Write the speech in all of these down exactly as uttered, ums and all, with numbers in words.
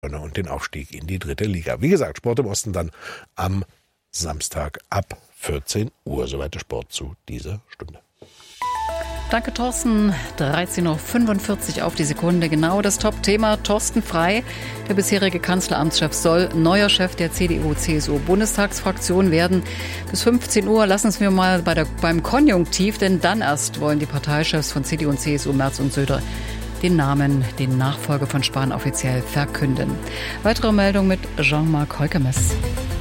und den Aufstieg in die dritte Liga. Wie gesagt, Sport im Osten dann am Samstag ab vierzehn Uhr. Soweit der Sport zu dieser Stunde. Danke, Thorsten. dreizehn Uhr fünfundvierzig auf die Sekunde. Genau das Top-Thema. Thorsten Frey, der bisherige Kanzleramtschef, soll neuer Chef der C D U C S U-Bundestagsfraktion werden. Bis fünfzehn Uhr lassen wir mal bei der, beim Konjunktiv, denn dann erst wollen die Parteichefs von C D U und C S U, Merz und Söder, den Namen, den Nachfolger von Spahn offiziell verkünden. Weitere Meldung mit Jean-Marc Heukemes.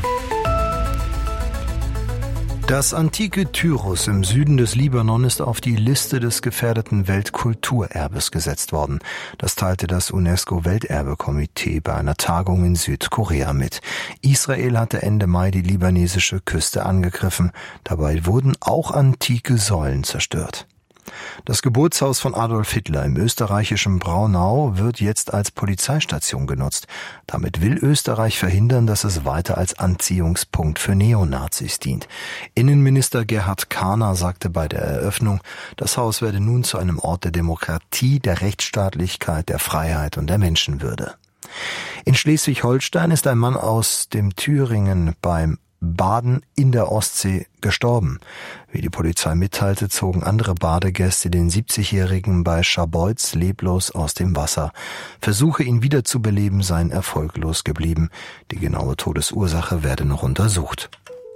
Das antike Tyros im Süden des Libanon ist auf die Liste des gefährdeten Weltkulturerbes gesetzt worden. Das teilte das UNESCO-Welterbekomitee bei einer Tagung in Südkorea mit. Israel hatte Ende Mai die libanesische Küste angegriffen. Dabei wurden auch antike Säulen zerstört. Das Geburtshaus von Adolf Hitler im österreichischen Braunau wird jetzt als Polizeistation genutzt. Damit will Österreich verhindern, dass es weiter als Anziehungspunkt für Neonazis dient. Innenminister Gerhard Kahner sagte bei der Eröffnung, das Haus werde nun zu einem Ort der Demokratie, der Rechtsstaatlichkeit, der Freiheit und der Menschenwürde. In Schleswig-Holstein ist ein Mann aus dem Thüringen beim Baden in der Ostsee gestorben. Wie die Polizei mitteilte, zogen andere Badegäste den siebzigjährigen bei Scharbeutz leblos aus dem Wasser. Versuche, ihn wiederzubeleben, seien erfolglos geblieben. Die genaue Todesursache werde noch untersucht.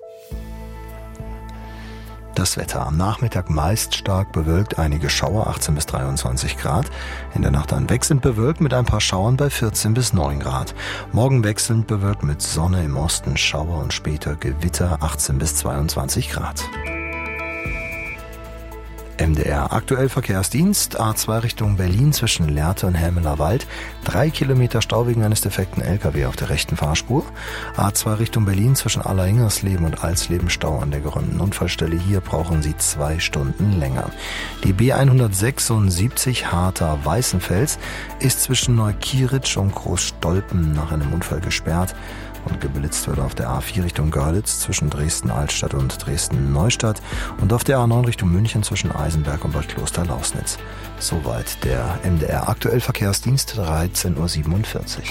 Das Wetter am Nachmittag meist stark bewölkt, einige Schauer, achtzehn bis dreiundzwanzig Grad. In der Nacht dann wechselnd bewölkt mit ein paar Schauern bei vierzehn bis neun Grad. Morgen wechselnd bewölkt mit Sonne im Osten, Schauer und später Gewitter, achtzehn bis zweiundzwanzig Grad. M D R aktuell Verkehrsdienst, A zwei Richtung Berlin zwischen Lehrte und Helmeler Wald, drei Kilometer Stau wegen eines defekten L K W auf der rechten Fahrspur. A zwei Richtung Berlin zwischen Alleringhersleben und Alsleben Stau an der geräumten Unfallstelle. Hier brauchen Sie zwei Stunden länger. Die B hundertsechsundsiebzig Harter-Weißenfels ist zwischen Neukieritsch und Großstolpen nach einem Unfall gesperrt. Und geblitzt wird auf der A vier Richtung Görlitz zwischen Dresden-Altstadt und Dresden-Neustadt und auf der A neun Richtung München zwischen Eisenberg und Bad Kloster-Lausnitz. Soweit der M D R aktuell Verkehrsdienst, dreizehn Uhr siebenundvierzig.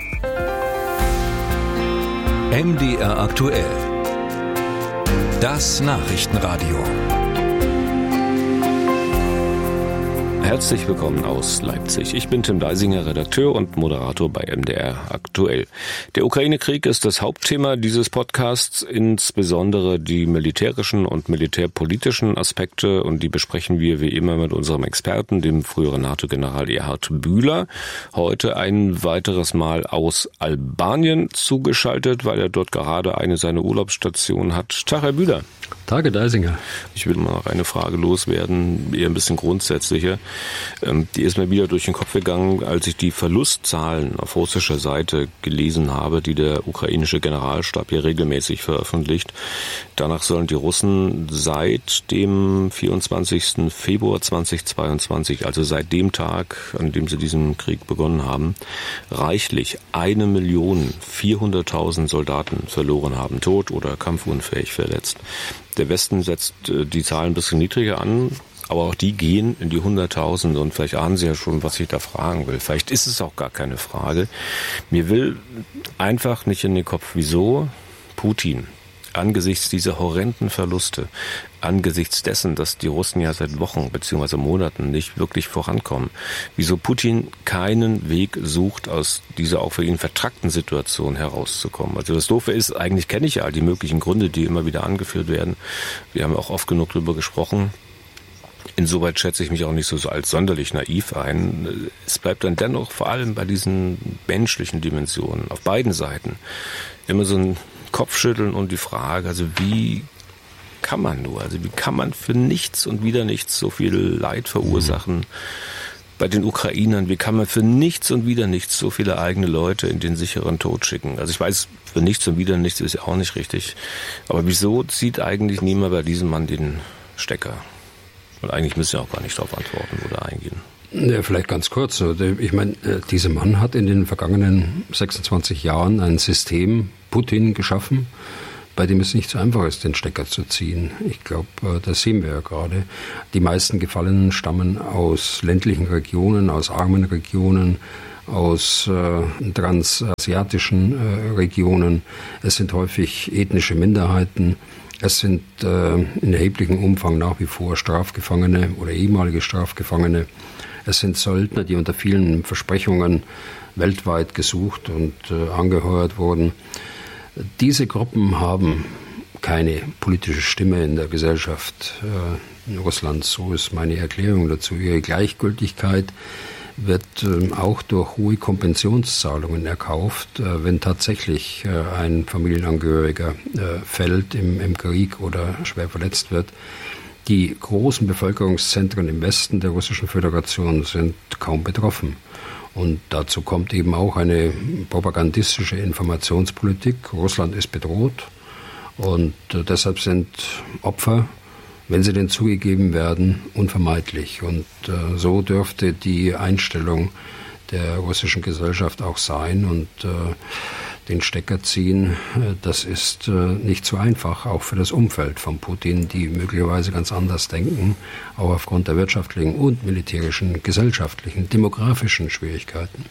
M D R aktuell. Das Nachrichtenradio. Herzlich willkommen aus Leipzig. Ich bin Tim Deisinger, Redakteur und Moderator bei M D R aktuell. Der Ukraine-Krieg ist das Hauptthema dieses Podcasts, insbesondere die militärischen und militärpolitischen Aspekte, und die besprechen wir wie immer mit unserem Experten, dem früheren NATO-General Erhard Bühler. Heute ein weiteres Mal aus Albanien zugeschaltet, weil er dort gerade eine seiner Urlaubsstationen hat. Tag, Herr Bühler. Tage, Deisinger. Ich will mal noch eine Frage loswerden, eher ein bisschen grundsätzlicher. Die ist mir wieder durch den Kopf gegangen, als ich die Verlustzahlen auf russischer Seite gelesen habe, die der ukrainische Generalstab hier regelmäßig veröffentlicht. Danach sollen die Russen seit dem vierundzwanzigsten Februar zweitausendzweiundzwanzig, also seit dem Tag, an dem sie diesen Krieg begonnen haben, reichlich eine Million vierhunderttausend Soldaten verloren haben, tot oder kampfunfähig verletzt. Der Westen setzt die Zahlen ein bisschen niedriger an, aber auch die gehen in die Hunderttausende, und vielleicht ahnen Sie ja schon, was ich da fragen will. Vielleicht ist es auch gar keine Frage. Mir will einfach nicht in den Kopf, wieso Putin angesichts dieser horrenden Verluste, angesichts dessen, dass die Russen ja seit Wochen bzw. Monaten nicht wirklich vorankommen, wieso Putin keinen Weg sucht, aus dieser auch für ihn vertrackten Situation herauszukommen. Also das Doofe ist, eigentlich kenne ich ja all die möglichen Gründe, die immer wieder angeführt werden. Wir haben auch oft genug darüber gesprochen. Insoweit schätze ich mich auch nicht so als sonderlich naiv ein. Es bleibt dann dennoch vor allem bei diesen menschlichen Dimensionen auf beiden Seiten immer so ein Kopfschütteln und die Frage, also wie kann man nur, also wie kann man für nichts und wieder nichts so viel Leid verursachen bei den Ukrainern, wie kann man für nichts und wieder nichts so viele eigene Leute in den sicheren Tod schicken? Also ich weiß, für nichts und wieder nichts ist ja auch nicht richtig, aber wieso zieht eigentlich niemand bei diesem Mann den Stecker? Und eigentlich müssen wir auch gar nicht darauf antworten oder eingehen. Ja, vielleicht ganz kurz. Ich meine, dieser Mann hat in den vergangenen sechsundzwanzig Jahren ein System, Putin, geschaffen, bei dem es nicht so einfach ist, den Stecker zu ziehen. Ich glaube, das sehen wir ja gerade. Die meisten Gefallenen stammen aus ländlichen Regionen, aus armen Regionen, aus äh, transasiatischen äh, Regionen. Es sind häufig ethnische Minderheiten. Es sind äh, in erheblichem Umfang nach wie vor Strafgefangene oder ehemalige Strafgefangene. Es sind Söldner, die unter vielen Versprechungen weltweit gesucht und äh, angeheuert wurden. Diese Gruppen haben keine politische Stimme in der Gesellschaft äh, in Russland. So ist meine Erklärung dazu. Ihre Gleichgültigkeit wird äh, auch durch hohe Kompensationszahlungen erkauft, äh, wenn tatsächlich äh, ein Familienangehöriger äh, fällt im, im Krieg oder schwer verletzt wird. Die großen Bevölkerungszentren im Westen der Russischen Föderation sind kaum betroffen. Und dazu kommt eben auch eine propagandistische Informationspolitik. Russland ist bedroht und äh, deshalb sind Opfer, wenn sie denn zugegeben werden, unvermeidlich. Und äh, so dürfte die Einstellung der russischen Gesellschaft auch sein. Und äh, den Stecker ziehen, äh, das ist äh, nicht so einfach, auch für das Umfeld von Putin, die möglicherweise ganz anders denken, auch aufgrund der wirtschaftlichen und militärischen, gesellschaftlichen, demografischen Schwierigkeiten.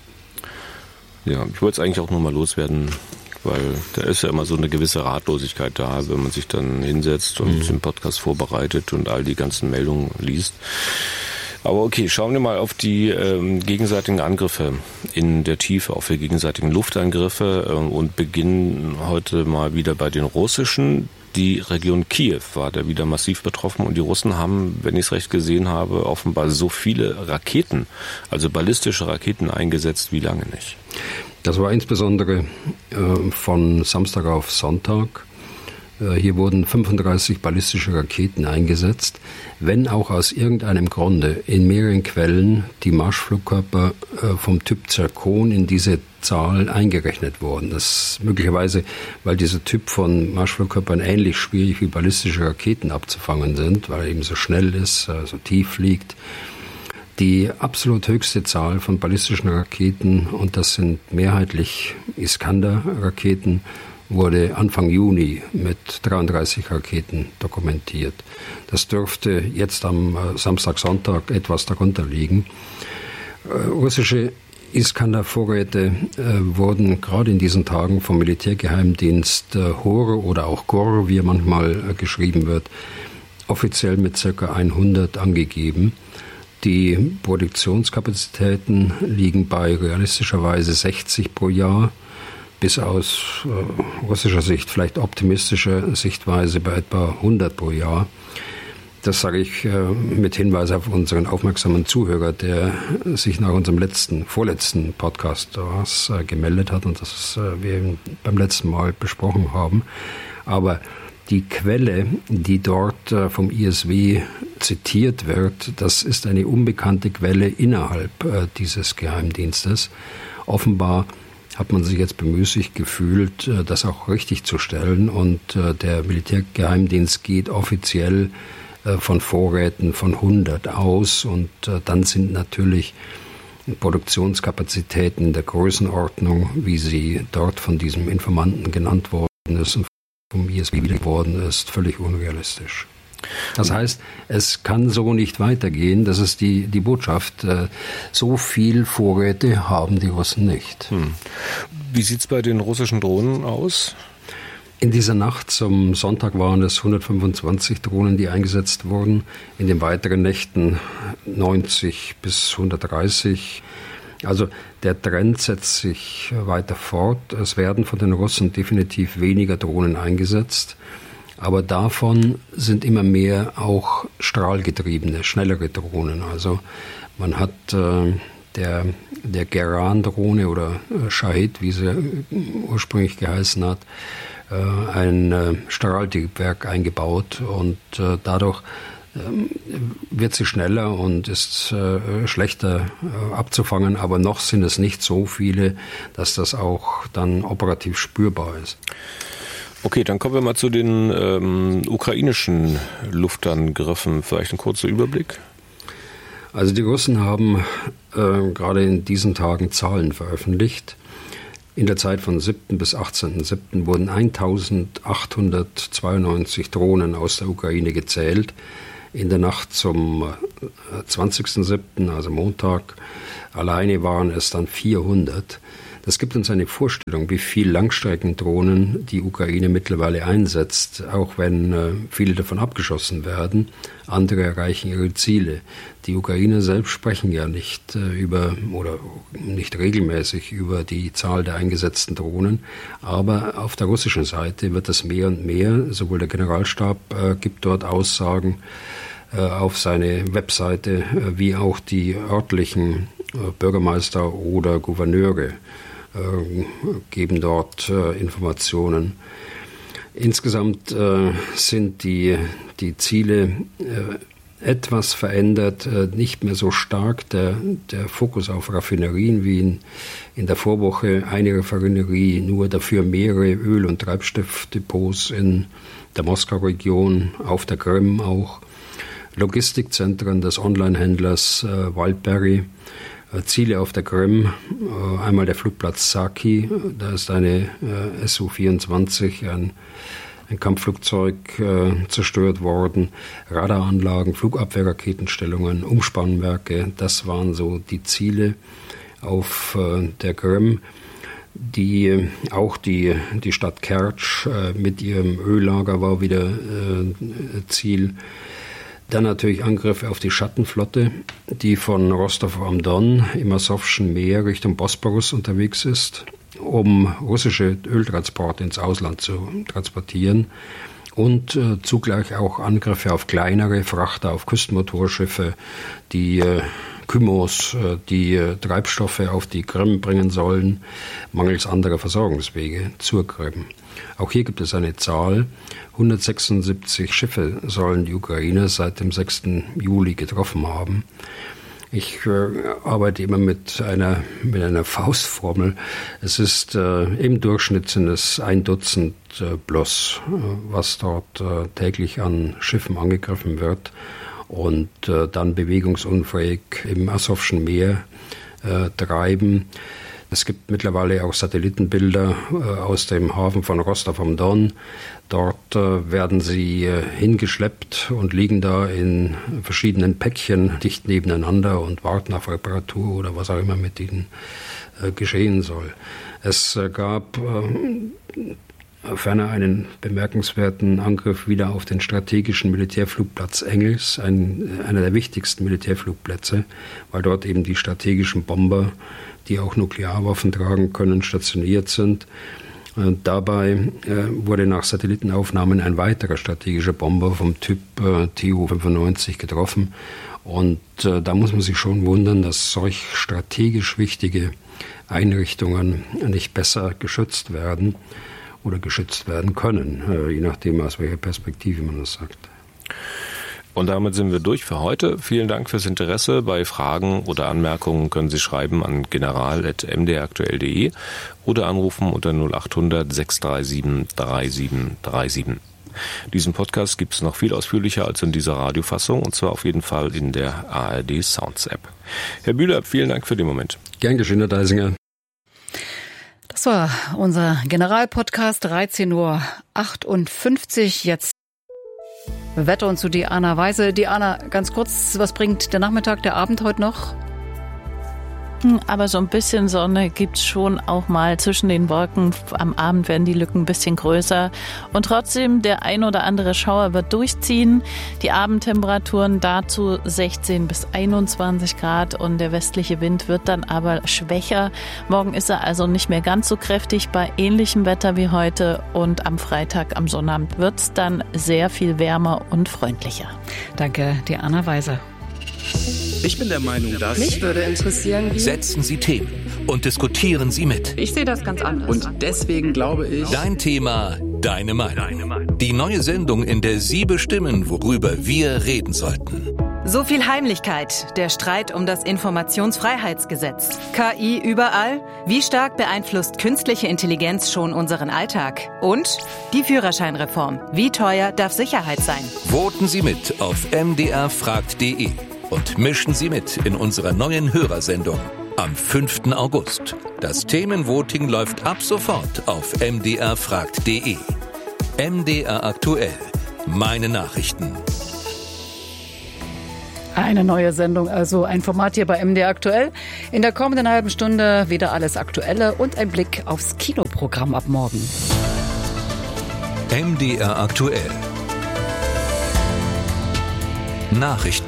Ja, ich wollte es eigentlich auch nur mal loswerden, weil da ist ja immer so eine gewisse Ratlosigkeit da, wenn man sich dann hinsetzt und mhm. den Podcast vorbereitet und all die ganzen Meldungen liest. Aber okay, schauen wir mal auf die ähm, gegenseitigen Angriffe in der Tiefe, auf die gegenseitigen Luftangriffe äh, und beginnen heute mal wieder bei den russischen. Die Region Kiew war da wieder massiv betroffen und die Russen haben, wenn ich es recht gesehen habe, offenbar so viele Raketen, also ballistische Raketen eingesetzt wie lange nicht. Das war insbesondere äh, von Samstag auf Sonntag. Äh, hier wurden fünfunddreißig ballistische Raketen eingesetzt, wenn auch aus irgendeinem Grunde in mehreren Quellen die Marschflugkörper äh, vom Typ Zirkon in diese Zahl eingerechnet wurden. Das ist möglicherweise, weil dieser Typ von Marschflugkörpern ähnlich schwierig wie ballistische Raketen abzufangen sind, weil er eben so schnell ist, äh, so tief fliegt. Die absolut höchste Zahl von ballistischen Raketen, und das sind mehrheitlich Iskander-Raketen, wurde Anfang Juni mit dreiunddreißig Raketen dokumentiert. Das dürfte jetzt am Samstag, Sonntag etwas darunter liegen. Russische Iskander-Vorräte äh, wurden gerade in diesen Tagen vom Militärgeheimdienst äh, H O R oder auch G O R, wie er manchmal äh, geschrieben wird, offiziell mit ca. hundert angegeben. Die Produktionskapazitäten liegen bei realistischerweise sechzig pro Jahr, bis aus äh, russischer Sicht, vielleicht optimistischer Sichtweise bei etwa hundert pro Jahr. Das sage ich äh, mit Hinweis auf unseren aufmerksamen Zuhörer, der sich nach unserem letzten, vorletzten Podcast was, äh, gemeldet hat und das äh, wir beim letzten Mal besprochen haben. Aber die Quelle, die dort äh, vom I S W zitiert wird, das ist eine unbekannte Quelle innerhalb äh, dieses Geheimdienstes. Offenbar hat man sich jetzt bemüßigt gefühlt, äh, das auch richtig zu stellen und äh, der Militärgeheimdienst geht offiziell äh, von Vorräten von hundert aus und äh, dann sind natürlich Produktionskapazitäten der Größenordnung, wie sie dort von diesem Informanten genannt worden ist und vom I S W geworden ist, völlig unrealistisch. Das heißt, es kann so nicht weitergehen. Das ist die, die Botschaft. So viel Vorräte haben die Russen nicht. Hm. Wie sieht es bei den russischen Drohnen aus? In dieser Nacht zum Sonntag waren es hundertfünfundzwanzig Drohnen, die eingesetzt wurden. In den weiteren Nächten neunzig bis hundertdreißig. Also der Trend setzt sich weiter fort. Es werden von den Russen definitiv weniger Drohnen eingesetzt. Aber davon sind immer mehr auch strahlgetriebene, schnellere Drohnen. Also man hat äh, der, der Geran-Drohne oder äh, Shahid, wie sie ursprünglich geheißen hat, äh, ein äh, Strahltriebwerk eingebaut und äh, dadurch äh, wird sie schneller und ist äh, schlechter äh, abzufangen. Aber noch sind es nicht so viele, dass das auch dann operativ spürbar ist. Okay, dann kommen wir mal zu den ähm, ukrainischen Luftangriffen. Vielleicht ein kurzer Überblick? Also die Russen haben äh, gerade in diesen Tagen Zahlen veröffentlicht. In der Zeit von siebten bis achtzehnten siebten wurden eintausendachthundertzweiundneunzig Drohnen aus der Ukraine gezählt. in der Nacht zum zwanzigsten siebten, also Montag, alleine waren es dann vierhundert. Das gibt uns eine Vorstellung, wie viel Langstreckendrohnen die Ukraine mittlerweile einsetzt, auch wenn äh, viele davon abgeschossen werden. Andere erreichen ihre Ziele. Die Ukrainer selbst sprechen ja nicht äh, über oder nicht regelmäßig über die Zahl der eingesetzten Drohnen, aber auf der russischen Seite wird es mehr und mehr. Sowohl der Generalstab äh, gibt dort Aussagen äh, auf seine Webseite, äh, wie auch die örtlichen äh, Bürgermeister oder Gouverneure geben dort äh, Informationen. Insgesamt äh, sind die, die Ziele äh, etwas verändert, äh, nicht mehr so stark der, der Fokus auf Raffinerien wie in, in der Vorwoche. Eine Raffinerie, nur dafür mehrere Öl- und Treibstoffdepots in der Moskau-Region, auf der Krim auch. Logistikzentren des Onlinehändlers äh, Wildberry. Ziele auf der Krim, einmal der Flugplatz Saki, da ist eine S U vierundzwanzig, ein, ein Kampfflugzeug, äh, zerstört worden, Radaranlagen, Flugabwehrraketenstellungen, Umspannwerke, das waren so die Ziele auf äh, der Krim, die auch die, die Stadt Kertsch äh, mit ihrem Öllager war wieder äh, Ziel. Dann natürlich Angriffe auf die Schattenflotte, die von Rostov am Don im Asowschen Meer Richtung Bosporus unterwegs ist, um russische Öltransporte ins Ausland zu transportieren. Und äh, zugleich auch Angriffe auf kleinere Frachter, auf Küstenmotorschiffe, die äh, Kymos, äh, die äh, Treibstoffe auf die Krim bringen sollen, mangels anderer Versorgungswege zur Krim. Auch hier gibt es eine Zahl. hundertsechsundsiebzig Schiffe sollen die Ukrainer seit dem sechsten Juli getroffen haben. Ich äh, arbeite immer mit einer, mit einer Faustformel. Es ist äh, im Durchschnitt sind es ein Dutzend äh, plus, äh, was dort äh, täglich an Schiffen angegriffen wird und äh, dann bewegungsunfähig im Asowschen Meer äh, treiben. Es gibt mittlerweile auch Satellitenbilder äh, aus dem Hafen von Rostov am Don. Dort äh, werden sie äh, hingeschleppt und liegen da in verschiedenen Päckchen dicht nebeneinander und warten auf Reparatur oder was auch immer mit ihnen äh, geschehen soll. Es äh, gab äh, ferner einen bemerkenswerten Angriff wieder auf den strategischen Militärflugplatz Engels, ein, einer der wichtigsten Militärflugplätze, weil dort eben die strategischen Bomber, die auch Nuklearwaffen tragen können, stationiert sind. Und dabei äh, wurde nach Satellitenaufnahmen ein weiterer strategischer Bomber vom Typ äh, T U fünfundneunzig getroffen. Und äh, da muss man sich schon wundern, dass solch strategisch wichtige Einrichtungen nicht besser geschützt werden oder geschützt werden können, äh, je nachdem, aus welcher Perspektive man das sagt. Und damit sind wir durch für heute. Vielen Dank fürs Interesse. Bei Fragen oder Anmerkungen können Sie schreiben an general punkt m d r aktuell punkt d e oder anrufen unter null acht hundert sechs drei sieben drei sieben drei sieben. Diesen Podcast gibt es noch viel ausführlicher als in dieser Radiofassung, und zwar auf jeden Fall in der A R D Sounds App. Herr Bühler, vielen Dank für den Moment. Gern geschehen, Herr Deisinger. Das war unser Generalpodcast, dreizehn Uhr achtundfünfzig. Jetzt Wetter und zu Diana Weise. Diana, ganz kurz, was bringt der Nachmittag, der Abend heute noch? Aber so ein bisschen Sonne gibt's schon auch mal zwischen den Wolken. Am Abend werden die Lücken ein bisschen größer. Und trotzdem, der ein oder andere Schauer wird durchziehen. Die Abendtemperaturen dazu sechzehn bis einundzwanzig Grad und der westliche Wind wird dann aber schwächer. Morgen ist er also nicht mehr ganz so kräftig bei ähnlichem Wetter wie heute. Und am Freitag, am Sonnabend wird's dann sehr viel wärmer und freundlicher. Danke, Diana Weise. Ich bin der Meinung, dass... Mich würde interessieren, wie... Setzen Sie Themen und diskutieren Sie mit. Ich sehe das ganz anders. Und deswegen glaube ich... Dein Thema, deine Meinung. Die neue Sendung, in der Sie bestimmen, worüber wir reden sollten. So viel Heimlichkeit. Der Streit um das Informationsfreiheitsgesetz. K I überall? Wie stark beeinflusst künstliche Intelligenz schon unseren Alltag? Und die Führerscheinreform. Wie teuer darf Sicherheit sein? Voten Sie mit auf m d r fragt punkt d e und mischen Sie mit in unserer neuen Hörersendung am fünften August. Das Themenvoting läuft ab sofort auf m d r fragt punkt d e. M D R aktuell. Meine Nachrichten. Eine neue Sendung, also ein Format hier bei M D R aktuell. In der kommenden halben Stunde wieder alles Aktuelle und ein Blick aufs Kinoprogramm ab morgen. M D R aktuell. Nachrichten.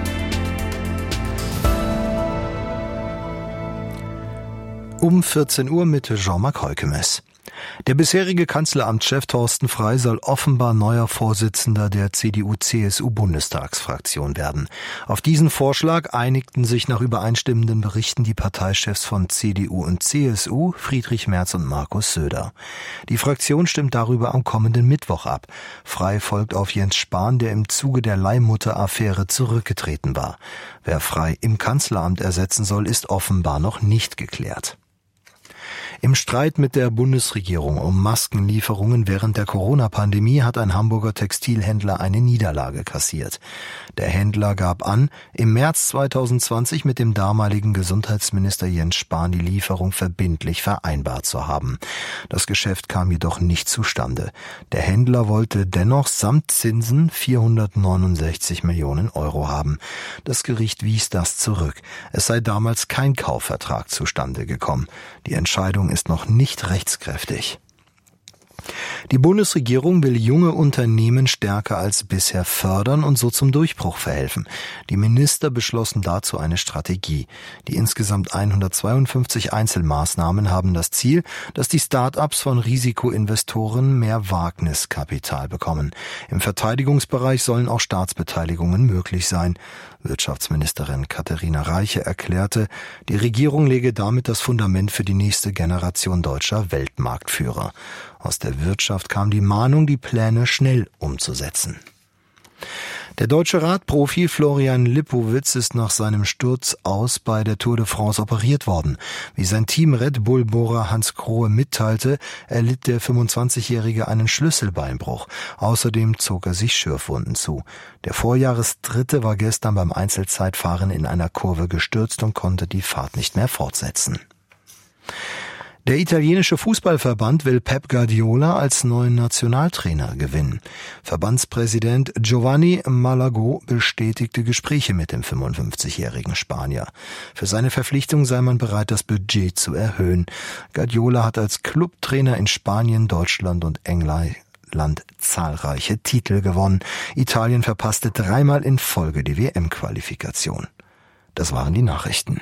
Um vierzehn Uhr mit Jean-Marc Heukemes. Der bisherige Kanzleramtschef Thorsten Frey soll offenbar neuer Vorsitzender der C D U C S U-Bundestagsfraktion werden. Auf diesen Vorschlag einigten sich nach übereinstimmenden Berichten die Parteichefs von C D U und C S U, Friedrich Merz und Markus Söder. Die Fraktion stimmt darüber am kommenden Mittwoch ab. Frey folgt auf Jens Spahn, der im Zuge der Leihmutter-Affäre zurückgetreten war. Wer Frey im Kanzleramt ersetzen soll, ist offenbar noch nicht geklärt. Im Streit mit der Bundesregierung um Maskenlieferungen während der Corona-Pandemie hat ein Hamburger Textilhändler eine Niederlage kassiert. Der Händler gab an, im März zweitausendzwanzig mit dem damaligen Gesundheitsminister Jens Spahn die Lieferung verbindlich vereinbart zu haben. Das Geschäft kam jedoch nicht zustande. Der Händler wollte dennoch samt Zinsen vierhundertneunundsechzig Millionen Euro haben. Das Gericht wies das zurück. Es sei damals kein Kaufvertrag zustande gekommen. Die Entscheidung ist noch nicht rechtskräftig. Die Bundesregierung will junge Unternehmen stärker als bisher fördern und so zum Durchbruch verhelfen. Die Minister beschlossen dazu eine Strategie. Die insgesamt hundertzweiundfünfzig Einzelmaßnahmen haben das Ziel, dass die Start-ups von Risikoinvestoren mehr Wagniskapital bekommen. Im Verteidigungsbereich sollen auch Staatsbeteiligungen möglich sein. Wirtschaftsministerin Katharina Reiche erklärte, die Regierung lege damit das Fundament für die nächste Generation deutscher Weltmarktführer. Aus der Wirtschaft kam die Mahnung, die Pläne schnell umzusetzen. Der deutsche Radprofi Florian Lipowitz ist nach seinem Sturz aus bei der Tour de France operiert worden. Wie sein Team Red Bull-Bohrer Hans Grohe mitteilte, erlitt der fünfundzwanzigjährige einen Schlüsselbeinbruch. Außerdem zog er sich Schürfwunden zu. Der Vorjahresdritte war gestern beim Einzelzeitfahren in einer Kurve gestürzt und konnte die Fahrt nicht mehr fortsetzen. Der italienische Fußballverband will Pep Guardiola als neuen Nationaltrainer gewinnen. Verbandspräsident Giovanni Malago bestätigte Gespräche mit dem fünfundfünfzigjährigen Spanier. Für seine Verpflichtung sei man bereit, das Budget zu erhöhen. Guardiola hat als Clubtrainer in Spanien, Deutschland und England Land zahlreiche Titel gewonnen. Italien verpasste dreimal in Folge die W M-Qualifikation. Das waren die Nachrichten.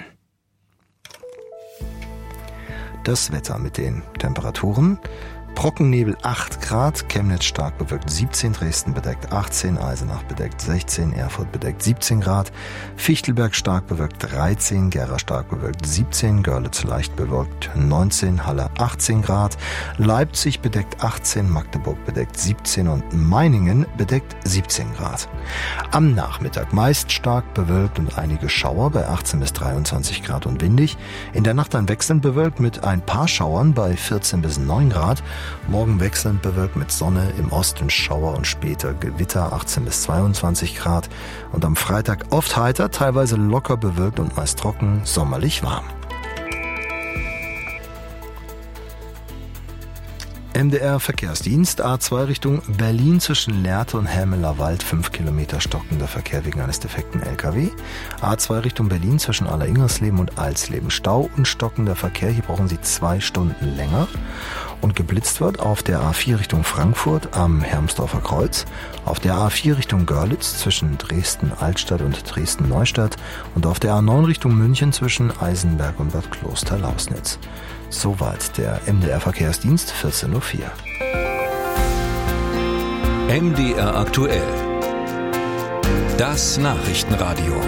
Das Wetter mit den Temperaturen. Brockennebel acht Grad, Chemnitz stark bewölkt siebzehn, Dresden bedeckt achtzehn, Eisenach bedeckt sechzehn, Erfurt bedeckt siebzehn Grad, Fichtelberg stark bewölkt dreizehn, Gera stark bewölkt siebzehn, Görlitz leicht bewölkt neunzehn, Halle achtzehn Grad, Leipzig bedeckt achtzehn, Magdeburg bedeckt siebzehn und Meiningen bedeckt siebzehn Grad. Am Nachmittag meist stark bewölkt und einige Schauer bei achtzehn bis dreiundzwanzig Grad und windig. In der Nacht dann wechselnd bewölkt mit ein paar Schauern bei vierzehn bis neun Grad. Morgen wechselnd bewölkt mit Sonne, im Osten Schauer und später Gewitter achtzehn bis zweiundzwanzig Grad. Und am Freitag oft heiter, teilweise locker bewölkt und meist trocken, sommerlich warm. M D R Verkehrsdienst, A zwei Richtung Berlin zwischen Lehrte und Helmeler Wald, fünf Kilometer stockender Verkehr wegen eines defekten L K W. A zwei Richtung Berlin zwischen Alleringhersleben und Alsleben, Stau und stockender Verkehr, hier brauchen Sie zwei Stunden länger. Und geblitzt wird auf der A vier Richtung Frankfurt am Hermsdorfer Kreuz, auf der A vier Richtung Görlitz zwischen Dresden-Altstadt und Dresden-Neustadt und auf der A neun Richtung München zwischen Eisenberg und Bad Kloster-Lausnitz. Soweit der M D R Verkehrsdienst, vierzehn Uhr vier. M D R aktuell. Das Nachrichtenradio.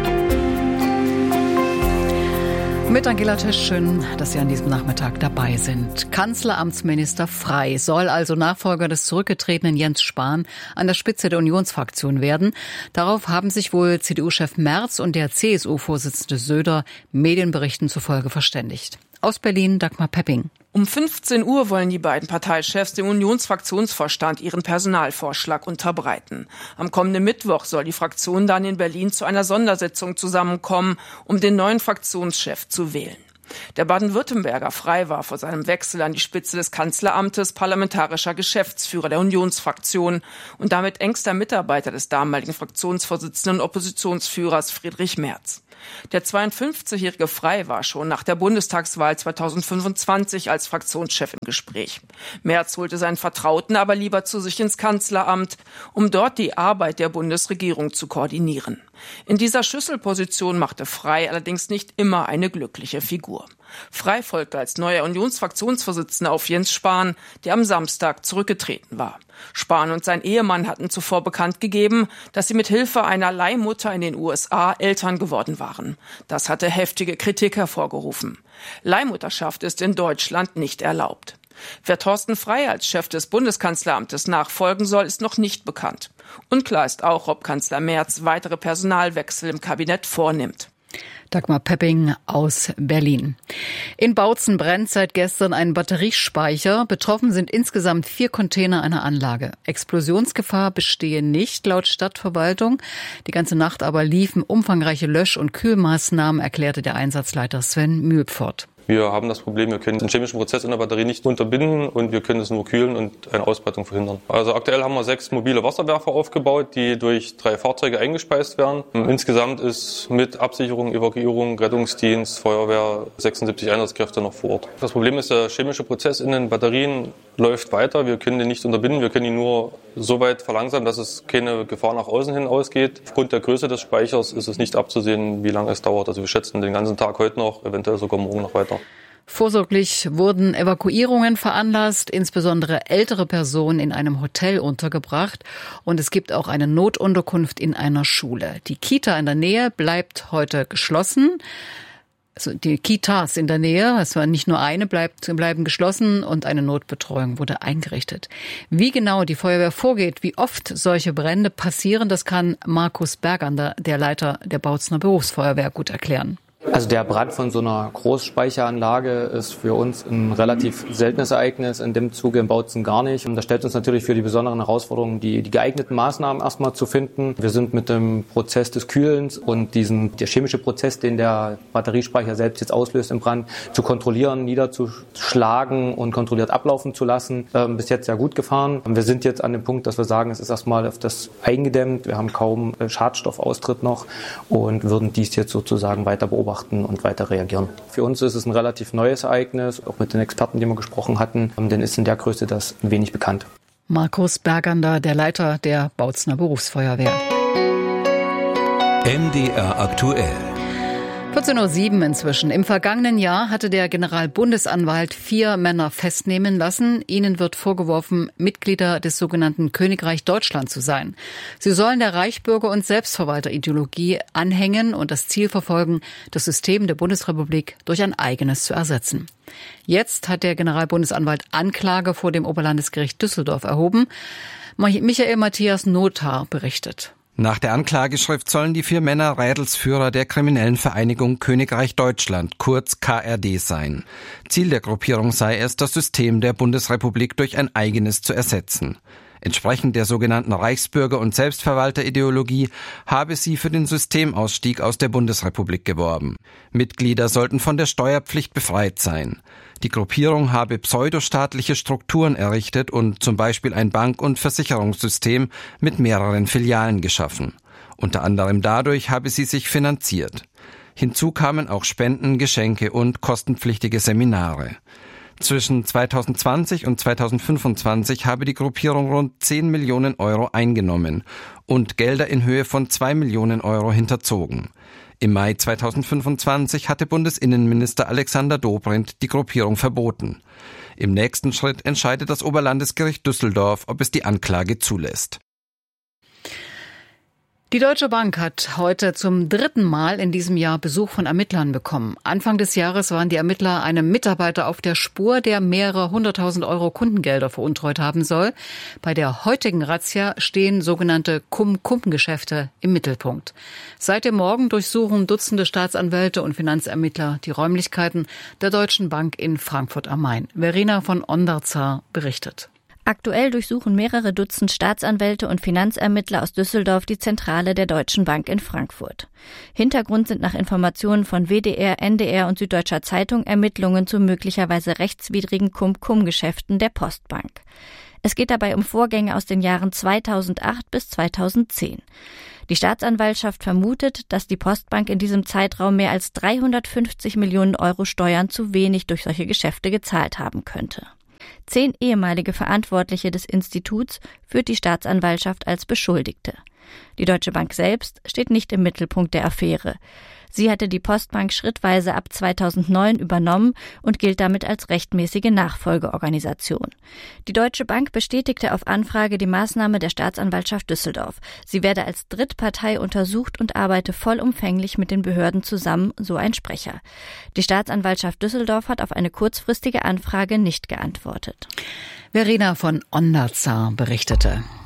Mit Angela Tesch, schön, dass Sie an diesem Nachmittag dabei sind. Kanzleramtsminister Frey soll also Nachfolger des zurückgetretenen Jens Spahn an der Spitze der Unionsfraktion werden. Darauf haben sich wohl C D U-Chef Merz und der C S U-Vorsitzende Söder Medienberichten zufolge verständigt. Aus Berlin Dagmar Pepping. Um fünfzehn Uhr wollen die beiden Parteichefs dem Unionsfraktionsvorstand ihren Personalvorschlag unterbreiten. Am kommenden Mittwoch soll die Fraktion dann in Berlin zu einer Sondersitzung zusammenkommen, um den neuen Fraktionschef zu wählen. Der Baden-Württemberger Frey war vor seinem Wechsel an die Spitze des Kanzleramtes parlamentarischer Geschäftsführer der Unionsfraktion und damit engster Mitarbeiter des damaligen Fraktionsvorsitzenden und Oppositionsführers Friedrich Merz. Der zweiundfünfzigjährige Frey war schon nach der Bundestagswahl zweitausendfünfundzwanzig als Fraktionschef im Gespräch. Merz holte seinen Vertrauten aber lieber zu sich ins Kanzleramt, um dort die Arbeit der Bundesregierung zu koordinieren. In dieser Schlüsselposition machte Frey allerdings nicht immer eine glückliche Figur. Frey folgte als neuer Unionsfraktionsvorsitzender auf Jens Spahn, der am Samstag zurückgetreten war. Spahn und sein Ehemann hatten zuvor bekannt gegeben, dass sie mit Hilfe einer Leihmutter in den U S A Eltern geworden waren. Das hatte heftige Kritik hervorgerufen. Leihmutterschaft ist in Deutschland nicht erlaubt. Wer Thorsten Frey als Chef des Bundeskanzleramtes nachfolgen soll, ist noch nicht bekannt. Unklar ist auch, ob Kanzler Merz weitere Personalwechsel im Kabinett vornimmt. Dagmar Pepping aus Berlin. In Bautzen brennt seit gestern ein Batteriespeicher. Betroffen sind insgesamt vier Container einer Anlage. Explosionsgefahr bestehe nicht, laut Stadtverwaltung. Die ganze Nacht aber liefen umfangreiche Lösch- und Kühlmaßnahmen, erklärte der Einsatzleiter Sven Mühlpfort. Wir haben das Problem, wir können den chemischen Prozess in der Batterie nicht unterbinden und wir können es nur kühlen und eine Ausbreitung verhindern. Also aktuell haben wir sechs mobile Wasserwerfer aufgebaut, die durch drei Fahrzeuge eingespeist werden. Insgesamt ist mit Absicherung, Evakuierung, Rettungsdienst, Feuerwehr sechsundsiebzig Einsatzkräfte noch vor Ort. Das Problem ist, der chemische Prozess in den Batterien läuft weiter. Wir können den nicht unterbinden, wir können ihn nur so weit verlangsamen, dass es keine Gefahr nach außen hin ausgeht. Aufgrund der Größe des Speichers ist es nicht abzusehen, wie lange es dauert. Also wir schätzen den ganzen Tag heute noch, eventuell sogar morgen noch weiter. Vorsorglich wurden Evakuierungen veranlasst, insbesondere ältere Personen in einem Hotel untergebracht. Und es gibt auch eine Notunterkunft in einer Schule. Die Kita in der Nähe bleibt heute geschlossen. Also die Kitas in der Nähe, es war nicht nur eine, bleibt, bleiben geschlossen und eine Notbetreuung wurde eingerichtet. Wie genau die Feuerwehr vorgeht, wie oft solche Brände passieren, das kann Markus Bergander, der Leiter der Bautzener Berufsfeuerwehr, gut erklären. Also der Brand von so einer Großspeicheranlage ist für uns ein relativ seltenes Ereignis, in dem Zuge in Bautzen gar nicht. Und das stellt uns natürlich für die besonderen Herausforderungen, die, die geeigneten Maßnahmen erstmal zu finden. Wir sind mit dem Prozess des Kühlens und diesen, der chemische Prozess, den der Batteriespeicher selbst jetzt auslöst im Brand, zu kontrollieren, niederzuschlagen und kontrolliert ablaufen zu lassen, äh, bis jetzt sehr gut gefahren. Wir sind jetzt an dem Punkt, dass wir sagen, es ist erstmal auf das eingedämmt. Wir haben kaum äh, Schadstoffaustritt noch und würden dies jetzt sozusagen weiter beobachten und weiter reagieren. Für uns ist es ein relativ neues Ereignis, auch mit den Experten, die wir gesprochen hatten, denn ist in der Größe das wenig bekannt. Markus Bergander, der Leiter der Bautzener Berufsfeuerwehr. M D R aktuell. vierzehn Uhr sieben inzwischen. Im vergangenen Jahr hatte der Generalbundesanwalt vier Männer festnehmen lassen. Ihnen wird vorgeworfen, Mitglieder des sogenannten Königreich Deutschland zu sein. Sie sollen der Reichsbürger- und Selbstverwalterideologie anhängen und das Ziel verfolgen, das System der Bundesrepublik durch ein eigenes zu ersetzen. Jetzt hat der Generalbundesanwalt Anklage vor dem Oberlandesgericht Düsseldorf erhoben. Michael Matthias Nothar berichtet. Nach der Anklageschrift sollen die vier Männer Rädelsführer der kriminellen Vereinigung Königreich Deutschland, kurz K R D, sein. Ziel der Gruppierung sei es, das System der Bundesrepublik durch ein eigenes zu ersetzen. Entsprechend der sogenannten Reichsbürger- und Selbstverwalterideologie habe sie für den Systemausstieg aus der Bundesrepublik geworben. Mitglieder sollten von der Steuerpflicht befreit sein. Die Gruppierung habe pseudostaatliche Strukturen errichtet und zum Beispiel ein Bank- und Versicherungssystem mit mehreren Filialen geschaffen. Unter anderem dadurch habe sie sich finanziert. Hinzu kamen auch Spenden, Geschenke und kostenpflichtige Seminare. Zwischen zweitausendzwanzig und zweitausendfünfundzwanzig habe die Gruppierung rund zehn Millionen Euro eingenommen und Gelder in Höhe von zwei Millionen Euro hinterzogen. Im Mai zweitausendfünfundzwanzig hatte Bundesinnenminister Alexander Dobrindt die Gruppierung verboten. Im nächsten Schritt entscheidet das Oberlandesgericht Düsseldorf, ob es die Anklage zulässt. Die Deutsche Bank hat heute zum dritten Mal in diesem Jahr Besuch von Ermittlern bekommen. Anfang des Jahres waren die Ermittler einem Mitarbeiter auf der Spur, der mehrere hunderttausend Euro Kundengelder veruntreut haben soll. Bei der heutigen Razzia stehen sogenannte Cum-Cum-Geschäfte im Mittelpunkt. Seit dem Morgen durchsuchen Dutzende Staatsanwälte und Finanzermittler die Räumlichkeiten der Deutschen Bank in Frankfurt am Main. Verena von Onderzaar berichtet. Aktuell durchsuchen mehrere Dutzend Staatsanwälte und Finanzermittler aus Düsseldorf die Zentrale der Deutschen Bank in Frankfurt. Hintergrund sind nach Informationen von W D R, N D R und Süddeutscher Zeitung Ermittlungen zu möglicherweise rechtswidrigen Cum-Cum-Geschäften der Postbank. Es geht dabei um Vorgänge aus den Jahren zweitausendacht bis zweitausendzehn. Die Staatsanwaltschaft vermutet, dass die Postbank in diesem Zeitraum mehr als dreihundertfünfzig Millionen Euro Steuern zu wenig durch solche Geschäfte gezahlt haben könnte. Zehn ehemalige Verantwortliche des Instituts führt die Staatsanwaltschaft als Beschuldigte. Die Deutsche Bank selbst steht nicht im Mittelpunkt der Affäre. Sie hatte die Postbank schrittweise ab zweitausendneun übernommen und gilt damit als rechtmäßige Nachfolgeorganisation. Die Deutsche Bank bestätigte auf Anfrage die Maßnahme der Staatsanwaltschaft Düsseldorf. Sie werde als Drittpartei untersucht und arbeite vollumfänglich mit den Behörden zusammen, so ein Sprecher. Die Staatsanwaltschaft Düsseldorf hat auf eine kurzfristige Anfrage nicht geantwortet. Verena von Onderzaar berichtete.